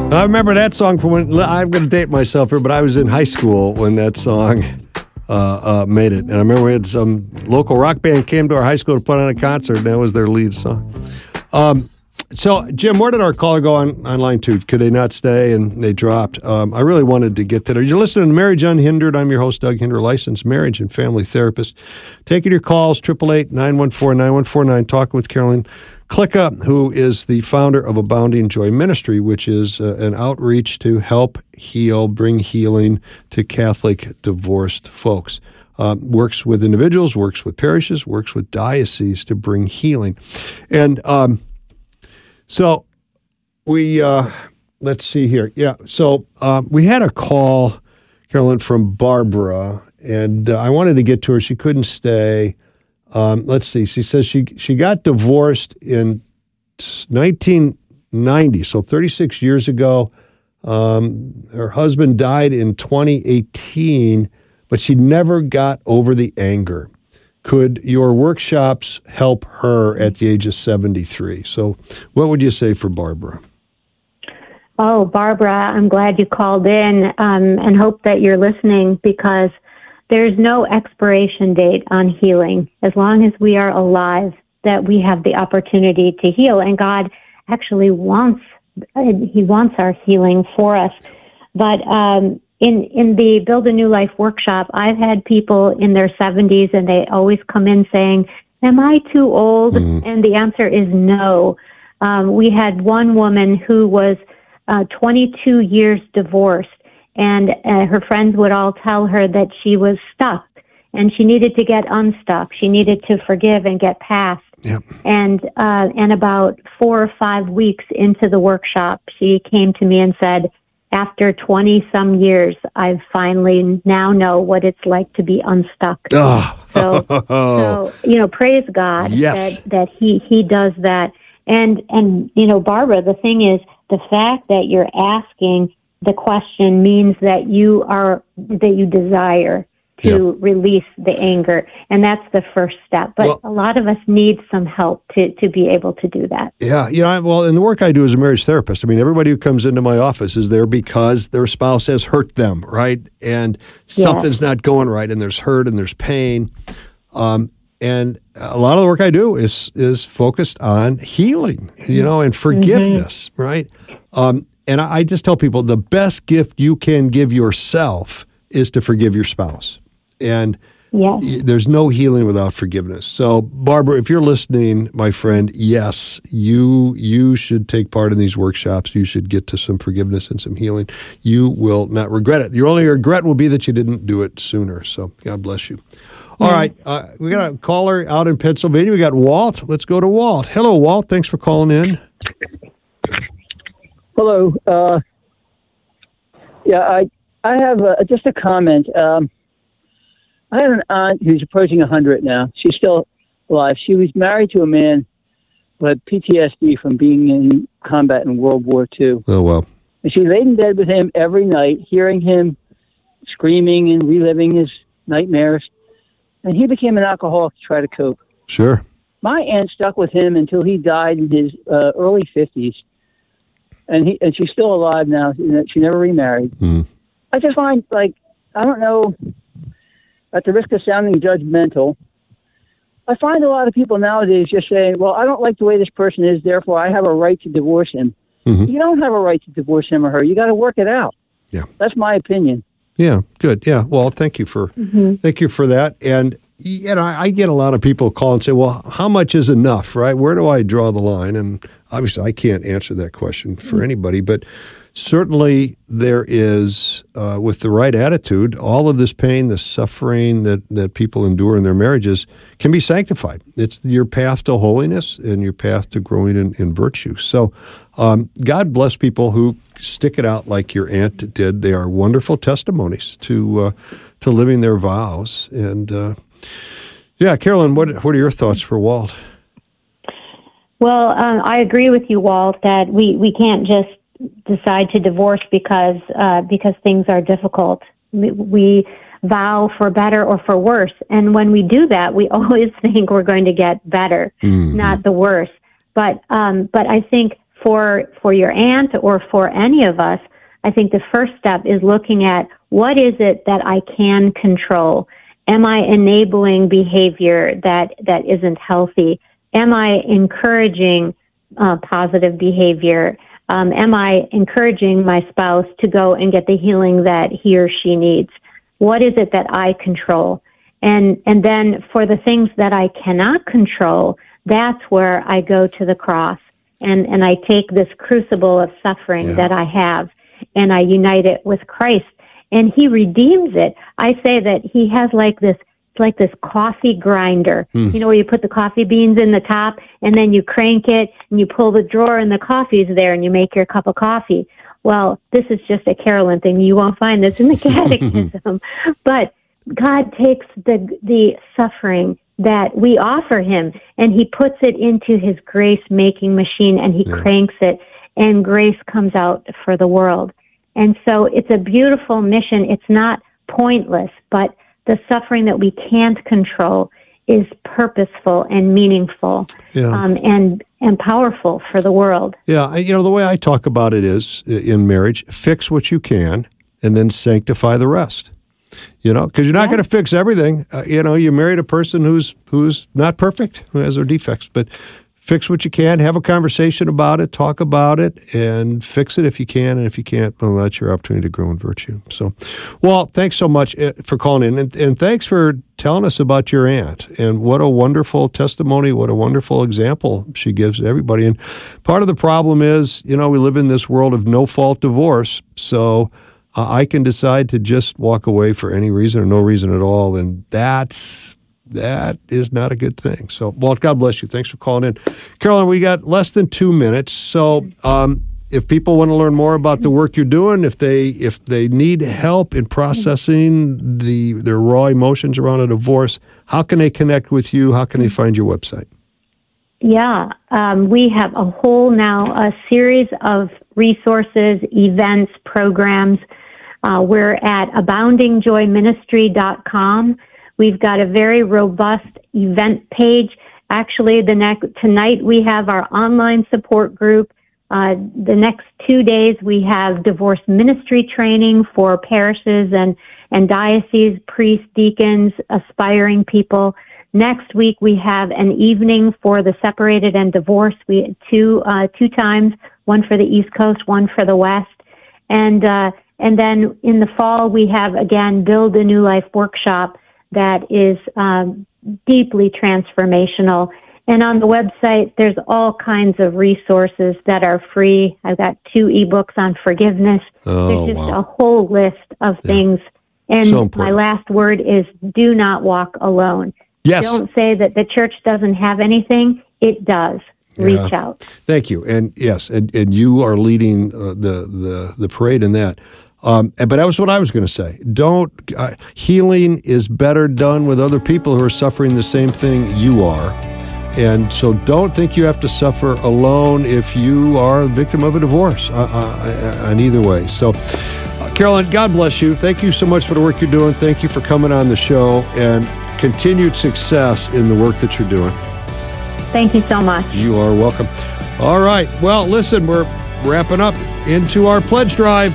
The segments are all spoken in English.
I remember that song from when, I'm going to date myself here, but I was in high school when that song made it. And I remember we had some local rock band came to our high school to put on a concert, and that was their lead song. So, Jim, where did our caller go on line two? Could they not stay? And they dropped. I really wanted to get to there. You're listening to Marriage Unhindered. I'm your host, Doug Hinder, licensed marriage and family therapist. Taking your calls, 888-914-9149, talking with Carolyn Klicka, who is the founder of Abounding Joy Ministry, which is an outreach to help heal, bring healing to Catholic divorced folks. Works with individuals, works with parishes, works with dioceses to bring healing. And so we, let's see here. Yeah, so we had a call, Carolyn, from Barbara, and I wanted to get to her. She couldn't stay. Let's see. She says she got divorced in 1990, so 36 years ago. Her husband died in 2018, but she never got over the anger. Could your workshops help her at the age of 73? So what would you say for Barbara? Oh, Barbara, I'm glad you called in and hope that you're listening, because there's no expiration date on healing. As long as we are alive, that we have the opportunity to heal. And God actually wants our healing for us. But in the Build a New Life workshop, I've had people in their 70s, and they always come in saying, am I too old? And the answer is no. We had one woman who was 22 years divorced, and her friends would all tell her that she was stuck, and she needed to get unstuck. She needed to forgive and get past. Yep. And about 4 or 5 weeks into the workshop, she came to me and said, after 20-some years, I finally now know what it's like to be unstuck. Oh. So praise God yes. that He does that. And Barbara, the thing is, the fact that you're asking the question means that you desire to release the anger, and that's the first step. But a lot of us need some help to be able to do that. Yeah, in the work I do as a marriage therapist, I mean, everybody who comes into my office is there because their spouse has hurt them, right? And something's not going right, and there's hurt and there's pain. And a lot of the work I do is focused on healing, and forgiveness, right? And I just tell people the best gift you can give yourself is to forgive your spouse. And there's no healing without forgiveness. So, Barbara, if you're listening, my friend, yes, you should take part in these workshops. You should get to some forgiveness and some healing. You will not regret it. Your only regret will be that you didn't do it sooner. So, God bless you. All right, we got a caller out in Pennsylvania. We got Walt. Let's go to Walt. Hello, Walt. Thanks for calling in. Hello. I have just a comment. I have an aunt who's approaching 100 now. She's still alive. She was married to a man who had PTSD from being in combat in World War II. Oh, well. And she laid in bed with him every night, hearing him screaming and reliving his nightmares. And he became an alcoholic to try to cope. Sure. My aunt stuck with him until he died in his early 50s. And she's still alive now. She never remarried. I just find, I don't know, at the risk of sounding judgmental, I find a lot of people nowadays just saying, well, I don't like the way this person is, therefore I have a right to divorce him. You don't have a right to divorce him or her. You got to work it out. Yeah. That's my opinion. Yeah, good. Yeah, well, thank you for that. And I get a lot of people call and say, well, how much is enough, right? Where do I draw the line? And obviously I can't answer that question for anybody, but certainly there is, with the right attitude, all of this pain, this suffering that people endure in their marriages can be sanctified. It's your path to holiness and your path to growing in virtue. So God bless people who stick it out like your aunt did. They are wonderful testimonies to living their vows. And Carolyn, what are your thoughts for Walt? Well, I agree with you, Walt, that we can't just decide to divorce because things are difficult. We vow for better or for worse, and when we do that, we always think we're going to get better, not the worse. But I think for your aunt or for any of us, I think the first step is looking at what is it that I can control. Am I enabling behavior that isn't healthy? Am I encouraging positive behavior? Am I encouraging my spouse to go and get the healing that he or she needs? What is it that I control? And then for the things that I cannot control, that's where I go to the cross and I take this crucible of suffering that I have and I unite it with Christ. And he redeems it. I say that he has like this coffee grinder, you know, where you put the coffee beans in the top and then you crank it and you pull the drawer and the coffee's there and you make your cup of coffee. Well, this is just a Carolyn thing. You won't find this in the catechism. But God takes the suffering that we offer him and he puts it into his grace-making machine and he cranks it and grace comes out for the world. And so it's a beautiful mission. It's not pointless, but the suffering that we can't control is purposeful and meaningful and powerful for the world. Yeah, you know, the way I talk about it is, in marriage, fix what you can and then sanctify the rest. You know, because you're not going to fix everything. You know, you married a person who's not perfect, who has their defects, but fix what you can, have a conversation about it, talk about it, and fix it if you can. And if you can't, well, that's your opportunity to grow in virtue. So, well, thanks so much for calling in. And thanks for telling us about your aunt. And what a wonderful testimony, what a wonderful example she gives to everybody. And part of the problem is, you know, we live in this world of no-fault divorce. So I can decide to just walk away for any reason or no reason at all. And that is not a good thing. So, Walt, God bless you. Thanks for calling in. Carolyn, we got less than 2 minutes. So if people want to learn more about the work you're doing, if they need help in processing their raw emotions around a divorce, how can they connect with you? How can they find your website? Yeah, we have a series of resources, events, programs. We're at aboundingjoyministry.com. We've got a very robust event page. Actually, tonight we have our online support group. The next 2 days we have divorce ministry training for parishes and dioceses, priests, deacons, aspiring people. Next week we have an evening for the separated and divorced. We two times, one for the East Coast, one for the West, and then in the fall we have again Build a New Life workshop that is deeply transformational. And on the website, there's all kinds of resources that are free. I've got 2 ebooks on forgiveness. There's just a whole list of things. And so my last word is do not walk alone. Yes. Don't say that the church doesn't have anything. It does. Reach out. Thank you. And yes, and you are leading the parade in that. But that was what I was going to say. Healing is better done with other people who are suffering the same thing you are. And so don't think you have to suffer alone if you are a victim of a divorce on either way. So, Carolyn, God bless you. Thank you so much for the work you're doing. Thank you for coming on the show and continued success in the work that you're doing. Thank you so much. You are welcome. All right. Well, listen, we're wrapping up into our pledge drive.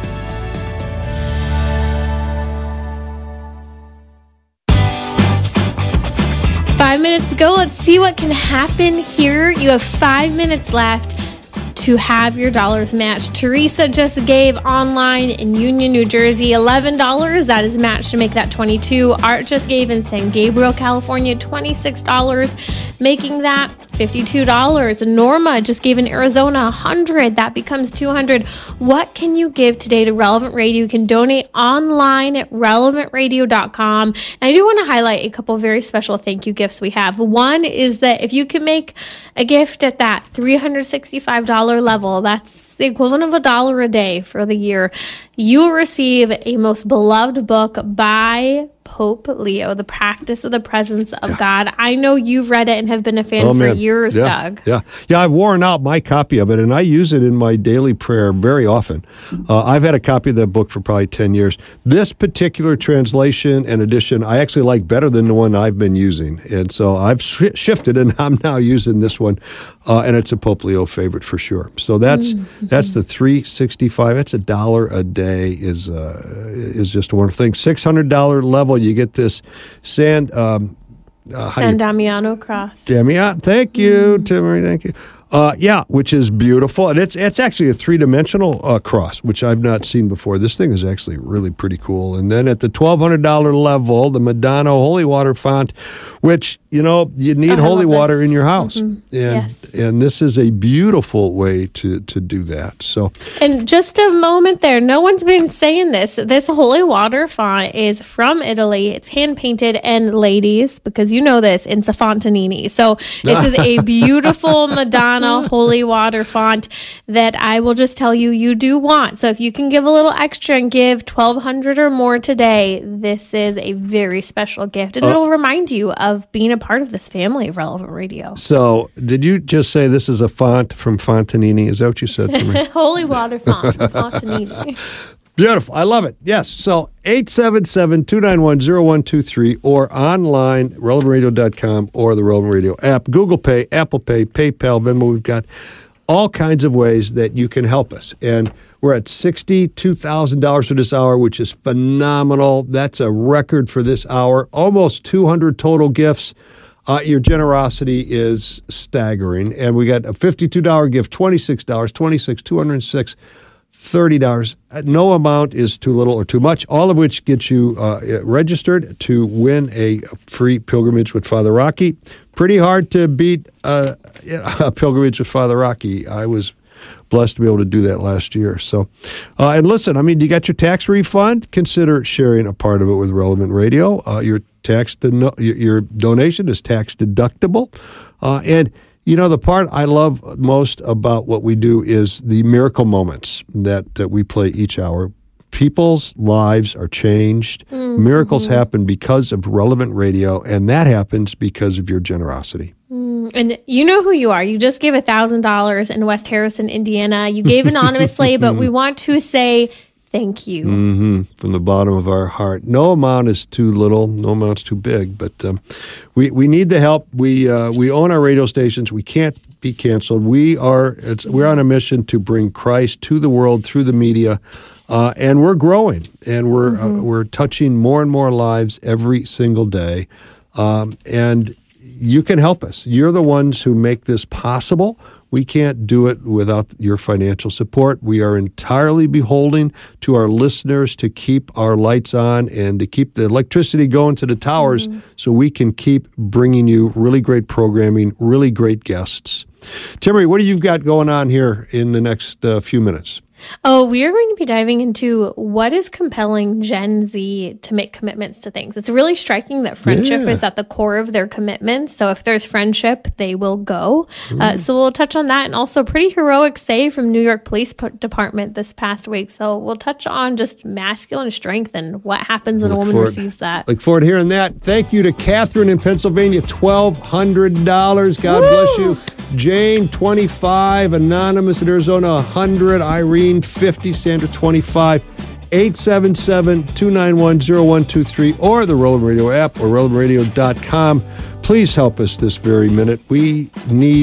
Minutes to go. Let's see what can happen here. You have 5 minutes left to have your dollars matched. Teresa just gave online in Union, New Jersey, $11. That is matched to make that $22. Art just gave in San Gabriel, California, $26, making that $52. Norma just gave in Arizona $100. That becomes $200. What can you give today to Relevant Radio? You can donate online at relevantradio.com. And I do want to highlight a couple very special thank you gifts we have. One is that if you can make a gift at that $365 level, that's the equivalent of $1 a day for the year, you will receive a most beloved book by Pope Leo, The Practice of the Presence of God. I know you've read it and have been a fan for years, Doug. Yeah, I've worn out my copy of it, and I use it in my daily prayer very often. I've had a copy of that book for probably 10 years. This particular translation and edition, I actually like better than the one I've been using. And so I've shifted, and I'm now using this one. And it's a Poplio favorite for sure. So that's the $365. That's $1 a day is just a wonderful thing. $600 level, you get this San Damiano cross. Damiano, thank you, Timmery, thank you. Which is beautiful. And it's actually a three-dimensional cross, which I've not seen before. This thing is actually really pretty cool. And then at the $1,200 level, the Madonna Holy Water font, which, you need holy water in your house. And this is a beautiful way to do that. So, and just a moment there, no one's been saying this. This holy water font is from Italy. It's hand-painted, and ladies, because you know this, it's a Fontanini. So this is a beautiful Madonna holy water font that I will just tell you do want. So if you can give a little extra and give $1,200 or more today, this is a very special gift, and it'll remind you of being a part of this family of Relevant Radio. So did you just say this is a font from Fontanini? Is that what you said to me? Holy water font from Fontanini. Beautiful. I love it. Yes. So 877-291-0123 or online, relevantradio.com or the Relevant Radio app, Google Pay, Apple Pay, PayPal, Venmo. We've got all kinds of ways that you can help us. And we're at $62,000 for this hour, which is phenomenal. That's a record for this hour. Almost 200 total gifts. Your generosity is staggering. And we got a $52 gift, $26, $26, $206. $30. No amount is too little or too much, all of which gets you registered to win a free pilgrimage with Father Rocky. Pretty hard to beat a pilgrimage with Father Rocky. I was blessed to be able to do that last year. So, and listen, you got your tax refund. Consider sharing a part of it with Relevant Radio. Your donation is tax deductible. And the part I love most about what we do is the miracle moments that we play each hour. People's lives are changed. Miracles happen because of Relevant Radio, and that happens because of your generosity. And you know who you are. You just gave $1,000 in West Harrison, Indiana. You gave anonymously, but we want to say thank you. From the bottom of our heart. No amount is too little. No amount's too big. But we need the help. We own our radio stations. We can't be canceled. We're on a mission to bring Christ to the world through the media, and we're growing, and we're touching more and more lives every single day. And you can help us. You're the ones who make this possible. We can't do it without your financial support. We are entirely beholden to our listeners to keep our lights on and to keep the electricity going to the towers so we can keep bringing you really great programming, really great guests. Timmery, what do you got going on here in the next few minutes? Oh, we are going to be diving into what is compelling Gen Z to make commitments to things. It's really striking that friendship is at the core of their commitments. So if there's friendship, they will go. So we'll touch on that, and also pretty heroic say from New York Police Department this past week. So we'll touch on just masculine strength and what happens when a woman receives that. Look forward to hearing that. Thank you to Catherine in Pennsylvania, $1,200. God bless you. Jane, 25, Anonymous in Arizona, 100, Irene, 50, Sandra, 25, 877-291-0123, or the Relevant Radio app or relevantradio.com. Please help us this very minute. We need